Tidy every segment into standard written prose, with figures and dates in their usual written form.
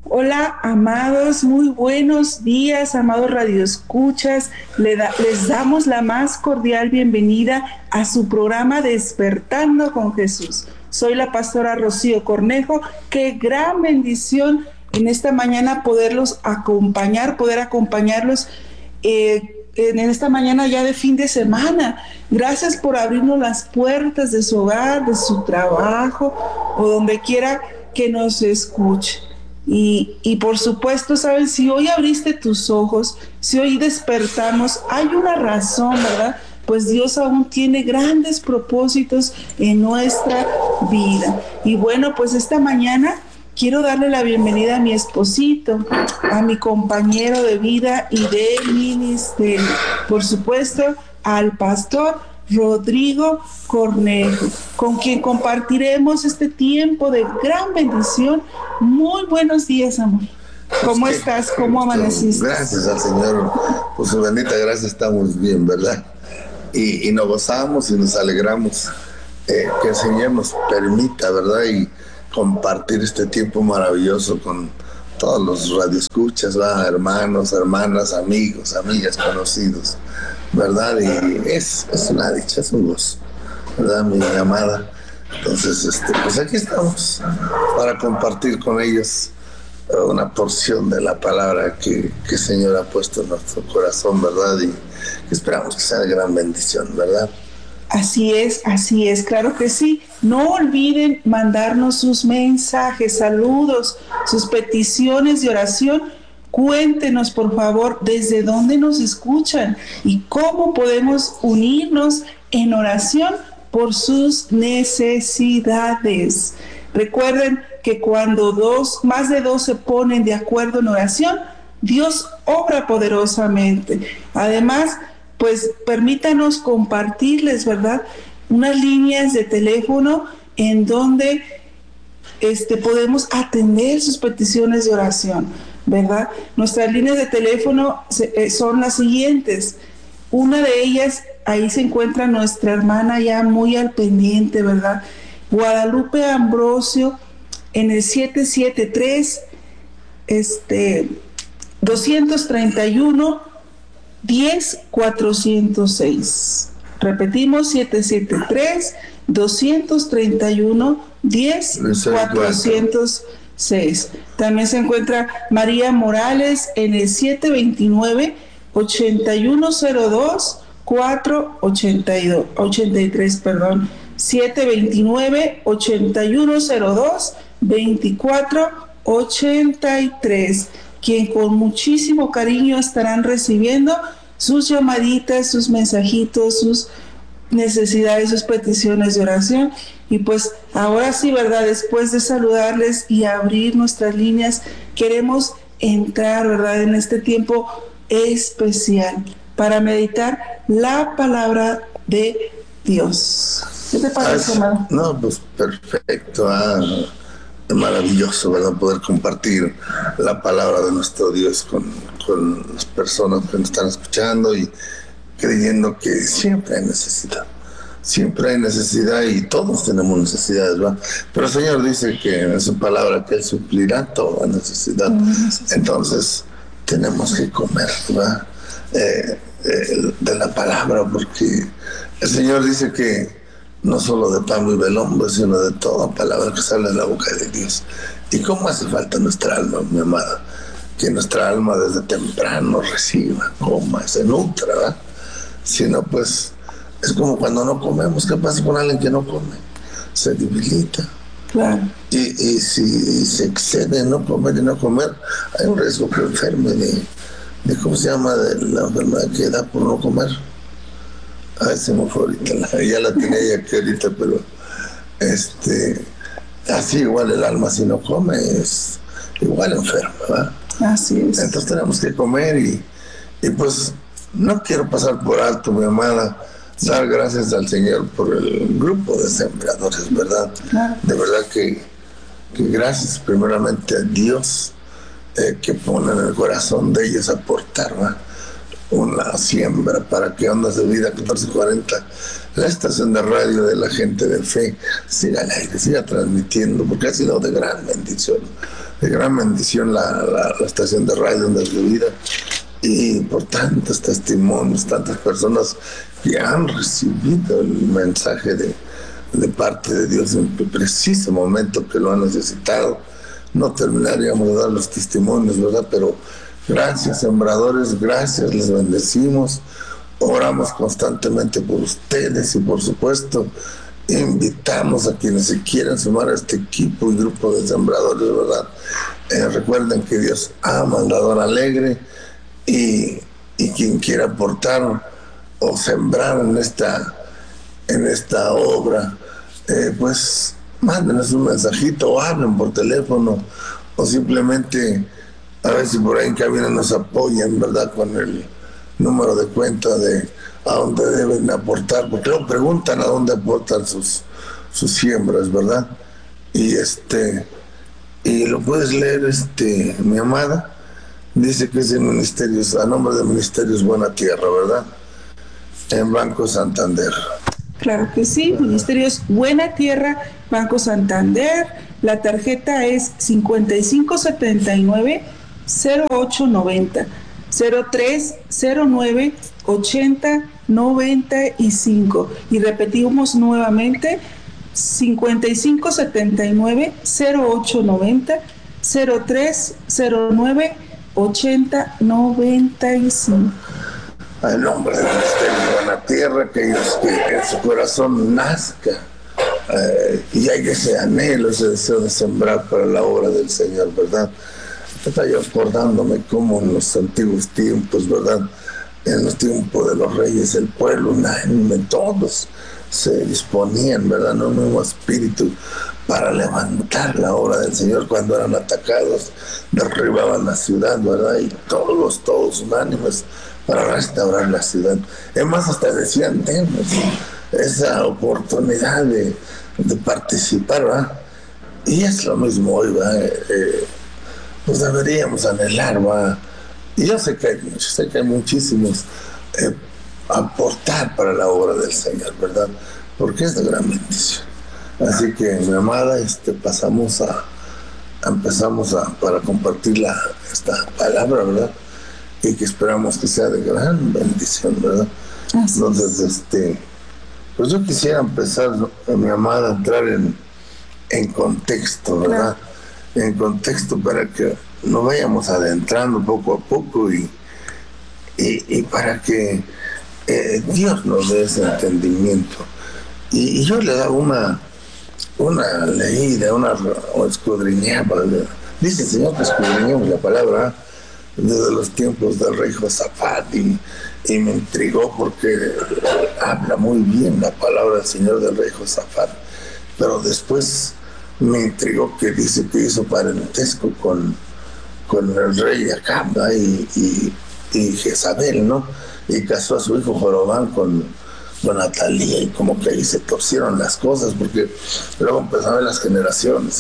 Hola, amados, muy buenos días, amados radioescuchas. Les damos la más cordial bienvenida a su programa Despertando con Jesús. Soy la pastora Rocío Cornejo. Qué gran bendición en esta mañana poder acompañarlos en esta mañana ya de fin de semana. Gracias por abrirnos las puertas de su hogar, de su trabajo o donde quiera que nos escuche. Y por supuesto, ¿saben? Si hoy abriste tus ojos, si hoy despertamos, hay una razón, ¿verdad? Pues Dios aún tiene grandes propósitos en nuestra vida. Y bueno, pues esta mañana quiero darle la bienvenida a mi esposito, a mi compañero de vida y de ministerio. Por supuesto, al pastor Rodrigo Cornejo, con quien compartiremos este tiempo de gran bendición. Muy buenos días, amor. ¿Cómo estás? ¿Cómo amaneciste? Gracias al Señor por su bendita gracia, estamos bien, ¿verdad? Y nos gozamos y nos alegramos que el Señor nos permita, ¿verdad? Y compartir este tiempo maravilloso con todos los radioescuchas, ¿verdad? Hermanos, hermanas, amigos, amigas, conocidos, ¿verdad? Y es una dicha, es un gozo, ¿verdad? Mi amada. Entonces, pues aquí estamos para compartir con ellos una porción de la palabra que el Señor ha puesto en nuestro corazón, ¿verdad? Y esperamos que sea de gran bendición, ¿verdad? Así es, claro que sí. No olviden mandarnos sus mensajes, saludos, sus peticiones de oración. Cuéntenos, por favor, desde dónde nos escuchan y cómo podemos unirnos en oración por sus necesidades. Recuerden que cuando más de dos se ponen de acuerdo en oración, Dios obra poderosamente. Además, pues permítanos compartirles, ¿verdad?, unas líneas de teléfono en donde podemos atender sus peticiones de oración, ¿verdad? Nuestras líneas de teléfono son las siguientes. Una de ellas, ahí se encuentra nuestra hermana ya muy al pendiente, ¿verdad? Guadalupe Ambrosio, en el 773 231 10406. Repetimos, 773 231 10406. También se encuentra María Morales en el 729 8102 483, 729 8102 2483, quien con muchísimo cariño estarán recibiendo sus llamaditas, sus mensajitos, sus necesidades, sus peticiones de oración. Y pues ahora sí, ¿verdad? Después de saludarles y abrir nuestras líneas, queremos entrar, ¿verdad?, en este tiempo especial para meditar la palabra de Dios. ¿Qué te parece, amado? No, pues perfecto. Es maravilloso, ¿verdad?, poder compartir la palabra de nuestro Dios con las personas que nos están escuchando y creyendo que siempre hay necesidad y todos tenemos necesidades, ¿verdad? Pero el Señor dice que en su palabra que Él suplirá toda necesidad. Entonces tenemos que comer, ¿verdad?, de la palabra, porque el Señor dice que no solo de pan vive el hombre, sino de toda palabra que sale de la boca de Dios. ¿Y cómo hace falta nuestra alma, mi amada? Que nuestra alma desde temprano reciba, coma, se nutra, ¿verdad? Si no, pues es como cuando no comemos. ¿Qué pasa con alguien que no come? Se debilita. Claro. Y si se excede en no comer y no comer, hay un riesgo que enferme de ¿cómo se llama? De la enfermedad que da por no comer. Se me fue ahorita, ya la tenía ya aquí ahorita, pero así igual el alma, si no come, es igual enferma, ¿verdad? Así es. Entonces tenemos que comer y pues no quiero pasar por alto, mi amada, dar gracias al Señor por el grupo de sembradores, ¿verdad? Claro. De verdad que gracias primeramente a Dios que pone en el corazón de ellos aportar, ¿verdad?, una siembra para que Ondas de Vida 1440, la estación de radio de la gente de fe, siga al aire, siga transmitiendo, porque ha sido de gran bendición la estación de radio Ondas de Vida, y por tantos testimonios, tantas personas que han recibido el mensaje de parte de Dios en el preciso momento que lo han necesitado. No terminaríamos de dar los testimonios, ¿verdad? Pero gracias, sembradores, gracias, les bendecimos, oramos constantemente por ustedes y por supuesto invitamos a quienes se quieran sumar a este equipo y grupo de sembradores, ¿verdad? Recuerden que Dios ama al dador alegre, y quien quiera aportar o sembrar en esta obra, pues mándenos un mensajito o hablen por teléfono o simplemente a ver si por ahí en cabina nos apoyan, ¿verdad? Con el número de cuenta de a dónde deben aportar, porque luego preguntan a dónde aportan sus siembras, ¿verdad? Y lo puedes leer, mi amada. Dice que es en Ministerios, a nombre de Ministerios Buena Tierra, ¿verdad? En Banco Santander. Claro que sí, Ministerios Buena Tierra, Banco Santander. La tarjeta es 5579-0890, 0309-8095. Y repetimos nuevamente, 5579-0890, 0309-8095. En nombre del Ministerio de la Tierra, que en su corazón nazca y hay ese anhelo, ese deseo de sembrar para la obra del Señor, ¿verdad? Estoy acordándome cómo en los antiguos tiempos, ¿verdad? En los tiempos de los reyes, el pueblo unánime, todos se disponían, ¿verdad? En un nuevo espíritu para levantar la obra del Señor cuando eran atacados, derribaban la ciudad, ¿verdad? Y todos unánimes para restaurar la ciudad. Es más, hasta decían, tenemos esa oportunidad de participar, ¿verdad? Y es lo mismo hoy, ¿verdad? Pues deberíamos anhelar, ¿verdad? Y yo sé que hay muchísimos aportar para la obra del Señor, ¿verdad? Porque es de gran bendición. Así que, mi amada, empezamos para compartir esta palabra, ¿verdad? Y que esperamos que sea de gran bendición, ¿verdad? Entonces, pues yo quisiera empezar, mi amada, a entrar en contexto, ¿verdad? En contexto para que nos vayamos adentrando poco a poco y para que Dios nos dé ese entendimiento. Y yo le daba una leída, o escudriñaba. Dice el Señor que escudriñamos la palabra desde los tiempos del rey Josafat y me intrigó porque habla muy bien la palabra del Señor del rey Josafat, pero después me intrigó que dice que hizo parentesco con el rey Acab, ¿no? y Jezabel, ¿no? Y casó a su hijo Jorobán con Atalía, y como que ahí se torcieron las cosas, porque luego empezaron las generaciones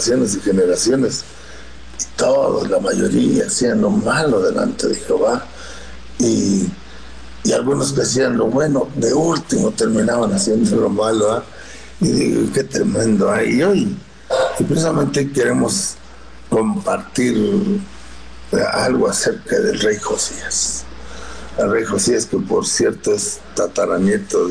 y todos, la mayoría, hacían lo malo delante de Jehová, y algunos que hacían lo bueno, de último terminaban haciendo lo malo, ¿eh? Y digo, qué tremendo, ¿eh? Y hoy, precisamente queremos compartir algo acerca del rey Josías. El rey Josías, que por cierto es tataranieto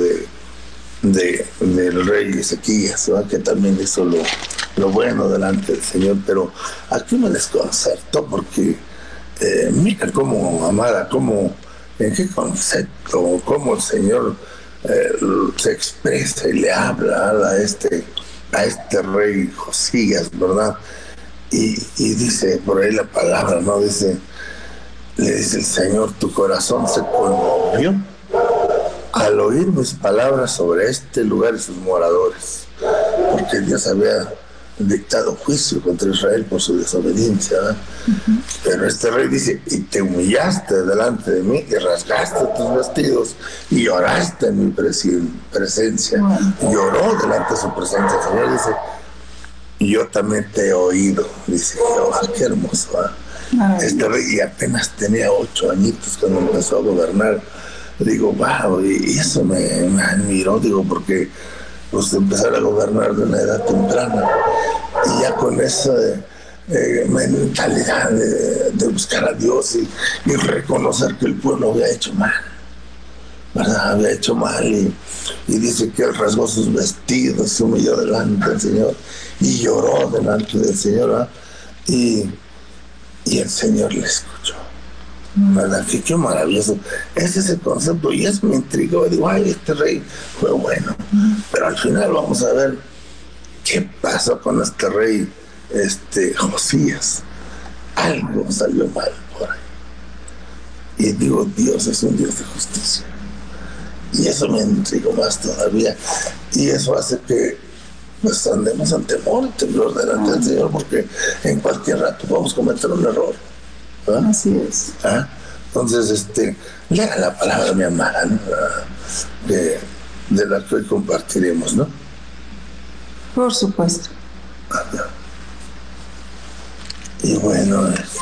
del rey Ezequías, ¿verdad? Que también hizo lo bueno delante del Señor, pero aquí me desconcertó porque mira cómo, amada, en qué concepto, cómo el Señor se expresa y le habla a este rey Josías, ¿verdad? Y dice por ahí la palabra, ¿no? Le dice el Señor, tu corazón se conmovió al oír mis palabras sobre este lugar y sus moradores, porque Dios había dictado juicio contra Israel por su desobediencia, ¿verdad? Uh-huh. Pero este rey dice, y te humillaste delante de mí y rasgaste tus vestidos y lloraste en mi presencia. Wow. Lloró delante de su presencia. El Señor dice, y yo también te he oído, dice Jehová. Qué hermoso, ¿verdad? Este rey, y apenas tenía 8 añitos cuando empezó a gobernar. Digo, wow, y eso me admiró, digo, porque pues empezar a gobernar de una edad temprana y ya con esa mentalidad de buscar a Dios y reconocer que el pueblo había hecho mal, ¿verdad? Había hecho mal y dice que él rasgó sus vestidos, se humilló delante del Señor y lloró delante del Señor, ¿verdad? Y el Señor le escuchó, ¿verdad? Qué maravilloso. Ese es el concepto y eso me intrigó. Digo, ay, este rey fue bueno, pero al final vamos a ver qué pasó con este rey Josías. Algo salió mal por ahí. Y digo, Dios es un Dios de justicia. Y eso me intrigó más todavía. Y eso hace que pues andemos en temor, temblor delante del Señor, porque en cualquier rato podemos cometer un error. ¿Ah? Así es. ¿Ah? Entonces, lea la palabra, mi amada, ¿no? De la que hoy compartiremos, ¿no? Por supuesto. Y bueno,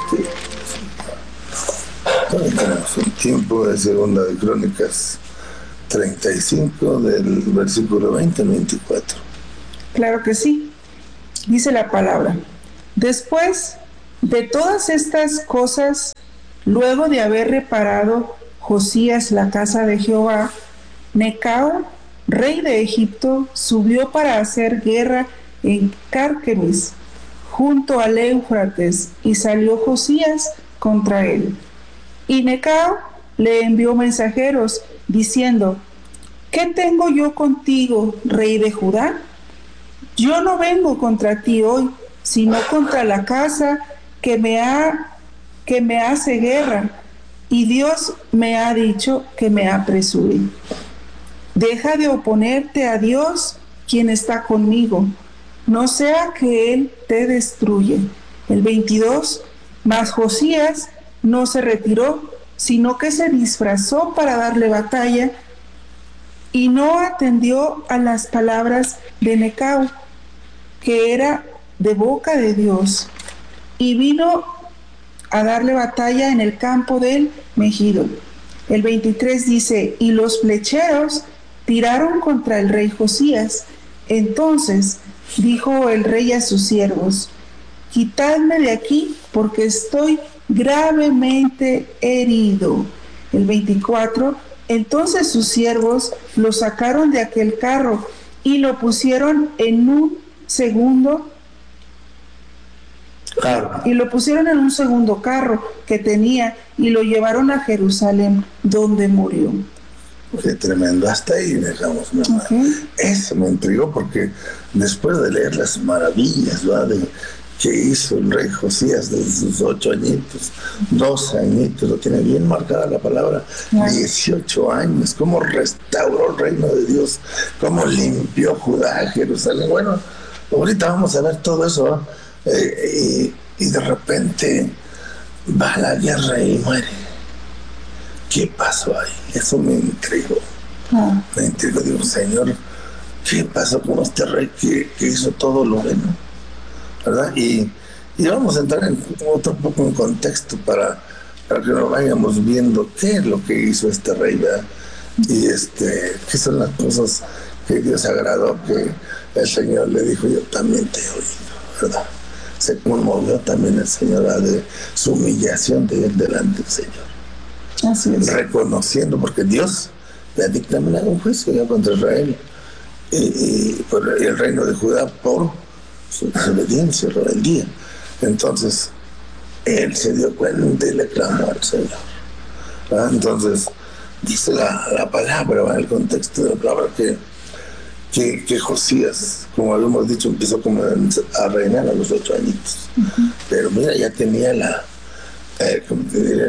hoy tenemos un tiempo de Segunda de Crónicas 35, del versículo 20 al 24. Claro que sí. Dice la palabra: después de todas estas cosas, luego de haber reparado Josías la casa de Jehová, Necao, rey de Egipto, subió para hacer guerra en Carquemis, junto al Éufrates, y salió Josías contra él. Y Necao le envió mensajeros, diciendo: ¿qué tengo yo contigo, rey de Judá? Yo no vengo contra ti hoy, sino contra la casa que me hace guerra, y Dios me ha dicho que me apresure. Deja de oponerte a Dios, quien está conmigo, no sea que Él te destruya. El 22, mas Josías no se retiró, sino que se disfrazó para darle batalla, y no atendió a las palabras de Necao, que era de boca de Dios, y vino a darle batalla en el campo del Megido. El 23 dice: y los flecheros tiraron contra el rey Josías. Entonces dijo el rey a sus siervos: quitadme de aquí, porque estoy gravemente herido. El 24, entonces sus siervos lo sacaron de aquel carro y lo pusieron en un segundo carro que tenía, y lo llevaron a Jerusalén, donde murió. Qué tremendo. Hasta ahí dejamos, mi amor. Eso me intrigó, porque después de leer las maravillas, ¿verdad?, que hizo el rey Josías desde sus 8 añitos, 12 añitos, lo tiene bien marcada la palabra, 18 años, cómo restauró el reino de Dios, cómo limpió Judá, Jerusalén. Bueno, ahorita vamos a ver todo eso, y de repente va a la guerra y muere. ¿Qué pasó ahí? Eso me intrigó. Me intrigó, digo, Señor, ¿qué pasó con este rey que hizo todo lo bueno? ¿Verdad? Y vamos a entrar en otro poco en contexto para que nos vayamos viendo qué es lo que hizo este rey, ¿verdad? Y qué son las cosas que Dios agradó, que el Señor le dijo: yo también te he oído, ¿verdad? Se conmovió también el Señor, ¿verdad?, de su humillación de él delante del Señor. Así es. Reconociendo, porque Dios le ha dictaminado un juicio ya contra Israel y por el reino de Judá por su desobediencia, rebeldía. Entonces él se dio cuenta y le clamó al Señor, ¿verdad? Entonces dice la palabra, ¿verdad?, el contexto de la palabra, que Josías, como habíamos dicho, empezó como a reinar a los 8 añitos. Pero mira, ya tenía como te diré,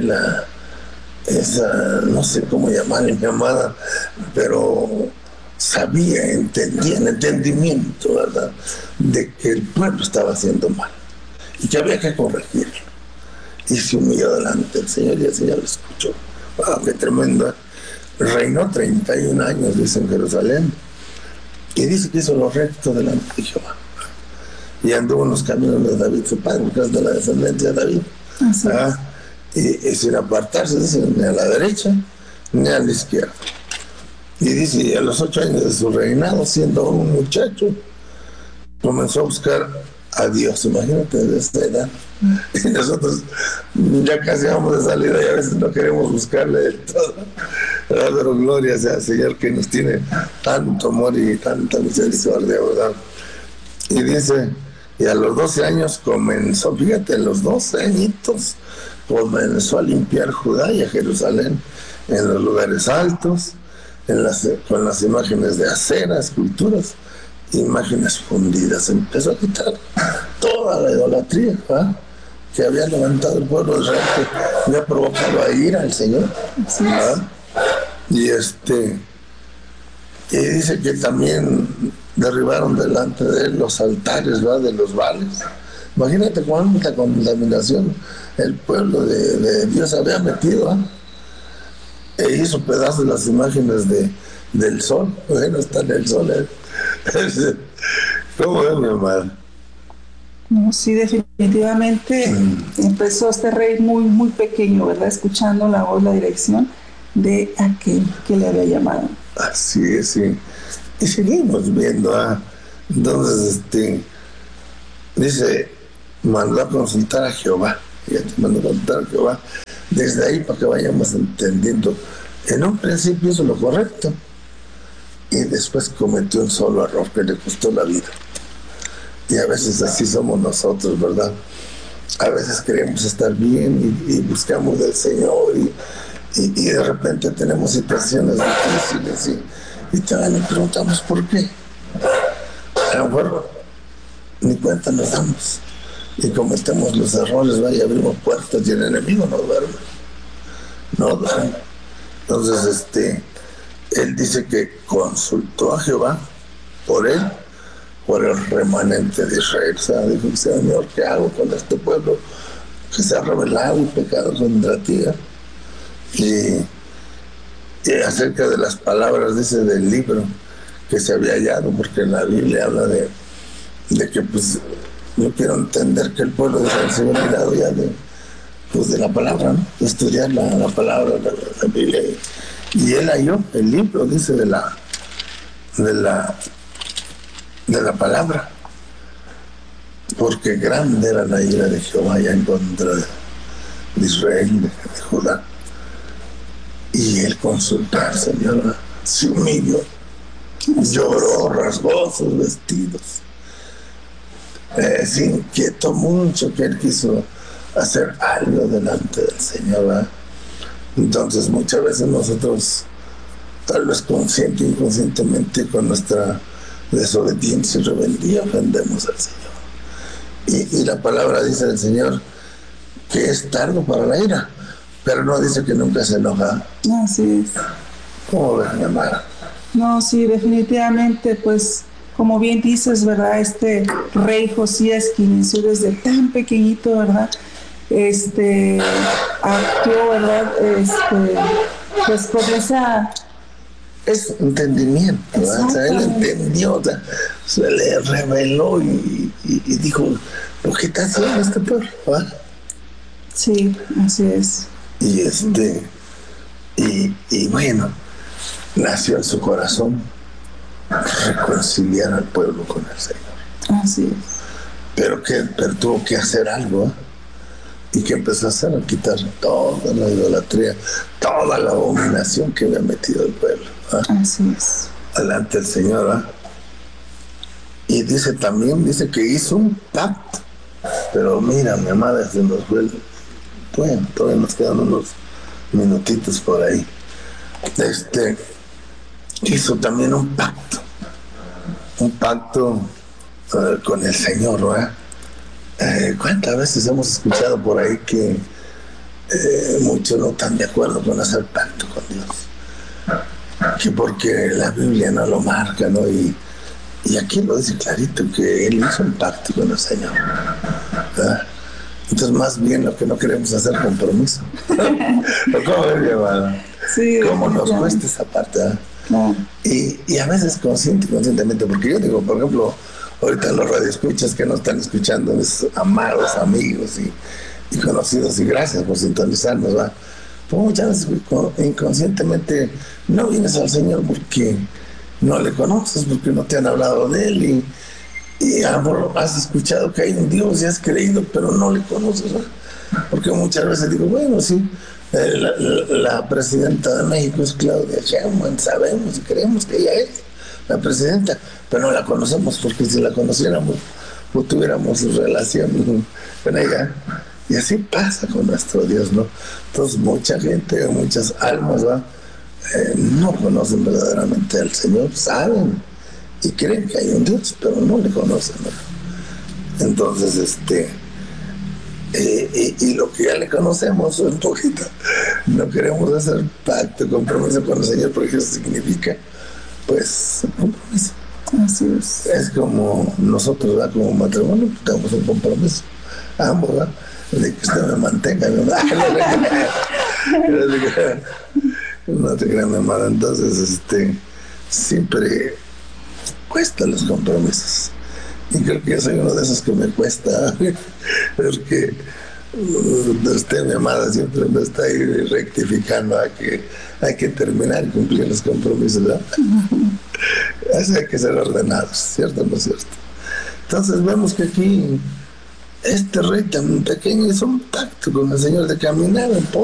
esa, no sé cómo llamarle, mi amada, pero sabía, entendía, el entendimiento, ¿verdad?, de que el pueblo estaba haciendo mal y que había que corregirlo. Y se humilló delante del Señor y el Señor lo escuchó. ¡Wow, qué tremendo! Reinó 31 años, dice, en Jerusalén, y dice que hizo lo recto delante de Jehová y anduvo en los caminos de David, su padre, porque es de la descendencia de David. Así es. Y sin apartarse, dice, ni a la derecha ni a la izquierda. Y dice, y a los 8 años de su reinado, siendo un muchacho, comenzó a buscar a Dios. Imagínate, de esta edad. Y nosotros ya casi vamos de salida y a veces no queremos buscarle del todo. Pero gloria sea al Señor, que nos tiene tanto amor y tanta misericordia, ¿verdad? Y dice, y a los 12 años comenzó, fíjate, a los 12 añitos comenzó a limpiar Judá y a Jerusalén en los lugares altos, con las imágenes de acera, esculturas, imágenes fundidas. Empezó a quitar toda la idolatría que había levantado el pueblo de Israel, que había provocado a ira al Señor. Y dice que también derribaron delante de él los altares, ¿verdad?, de los Baales. Imagínate cuánta contaminación el pueblo de Dios había metido, e hizo pedazos las imágenes del sol. Bueno, está en el sol. ¿Cómo es, mi amada? No, sí, definitivamente empezó este rey muy, muy pequeño, ¿verdad? Escuchando la voz, la dirección de aquel que le había llamado. Así es, sí. Y seguimos viendo, entonces, dice, mandó a consultar a Jehová. Fíjate, mandó a consultar a Jehová. Desde ahí, para que vayamos entendiendo. En un principio hizo lo correcto y después cometió un solo error que le costó la vida. Y a veces así somos nosotros, ¿verdad? A veces queremos estar bien y buscamos del Señor y de repente tenemos situaciones difíciles y todavía nos preguntamos por qué. A lo mejor ni cuenta nos damos y cometemos los errores, y abrimos puertas y el enemigo no duerme. Entonces, él dice que consultó a Jehová por él, por el remanente de Israel. O sea, dijo, Señor, ¿qué hago con este pueblo que se ha rebelado y pecado contra ti? Y acerca de las palabras, dice, del libro que se había hallado, porque en la Biblia habla de que, pues, yo quiero entender que el pueblo de Israel se había olvidado ya de la palabra, ¿no? De estudiar la palabra, la Biblia. Y él halló el libro, dice, de la palabra, porque grande era la ira de Jehová ya en contra de Israel, de Judá. Y él consultó al Señor, se humilló, lloró, rasgó sus vestidos, se inquietó mucho, que él quiso hacer algo delante del Señor, ¿verdad? Entonces muchas veces nosotros, tal vez consciente e inconscientemente, con nuestra desobediencia y rebeldía, ofendemos al Señor. Y la palabra dice del Señor que es tardo para la ira, pero no dice que nunca se enoja. Así es. ¿Cómo ves, mi amada? No, sí, definitivamente, pues, como bien dices, ¿verdad? Este rey Josías, que inició desde tan pequeñito, ¿verdad? Actuó, ¿verdad? Pues con esa... Es entendimiento, ¿verdad? O sea, él entendió, o sea, se le reveló y dijo, ¿lo que está haciendo este pueblo? ¿Verdad? Sí, así es. Y bueno, nació en su corazón reconciliar al pueblo con el Señor. Así es. Pero tuvo que hacer algo, ¿y qué empezó a hacer? A quitar toda la idolatría, toda la abominación que había metido el pueblo. Así es. Delante del Señor. Y dice que hizo un pacto. Pero mira, mi amada, se nos fue. Bueno, todavía nos quedan unos minutitos por ahí. Hizo también un pacto con el Señor, ¿verdad? ¿Cuántas veces hemos escuchado por ahí que muchos no están de acuerdo con hacer pacto con Dios? Que porque la Biblia no lo marca, ¿no? Y aquí lo dice clarito, que él hizo un pacto con el Señor, ¿verdad? Entonces, más bien lo que no queremos hacer compromiso. ¿Cómo ves, mi hermano? Sí, ¿cómo nos cuesta esa parte? Claro. Y a veces consciente y conscientemente, porque yo digo, por ejemplo, ahorita los radioescuchas que nos están escuchando, mis amados amigos y conocidos, y gracias por sintonizarnos, ¿va? Pues muchas veces inconscientemente no vienes al Señor porque no le conoces, porque no te han hablado de Él, y has escuchado que hay un Dios y has creído, pero no le conoces, ¿no? Porque muchas veces digo, bueno, sí, la presidenta de México es Claudia Sheinbaum, sabemos y creemos que ella es la presidenta, pero no la conocemos, porque si la conociéramos, pues tuviéramos relación con ella. Y así pasa con nuestro Dios, ¿no? Entonces mucha gente, muchas almas, ¿va? No conocen verdaderamente al Señor, saben y creen que hay un Dios, pero no le conocen, ¿no? Entonces, y lo que ya le conocemos un poquito, no queremos hacer pacto, compromiso con el Señor, porque eso significa, pues, compromiso. Así es. Es como nosotros, ¿verdad? Como matrimonio, tenemos un compromiso, ambos, ¿verdad? De que usted me mantenga, ¿verdad? No te creas, mi amada. Entonces, siempre cuesta los compromisos. Y creo que yo soy uno de esos que me cuesta, porque usted, mi amada, siempre me está ahí rectificando a que hay que terminar y cumplir los compromisos, ¿verdad? Así hay que ser ordenados, ¿cierto o no es cierto? Entonces vemos que aquí este rey tan pequeño hizo un pacto con el Señor de caminar un poco.